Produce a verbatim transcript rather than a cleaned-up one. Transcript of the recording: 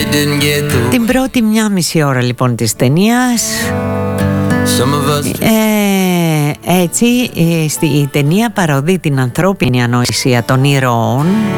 Την πρώτη μια μισή ώρα λοιπόν της ταινίας. Ε, έτσι η ταινία παροδεί την ανθρώπινη ανοησία των ηρώων